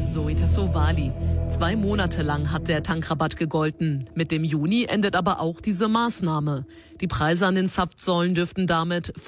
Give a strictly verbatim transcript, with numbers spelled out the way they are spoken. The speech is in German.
Zoe Tassovali. Zwei Monate lang hat der Tankrabatt gegolten. Mit dem Juni endet aber auch diese Maßnahme. Die Preise an den Zapfsäulen dürften damit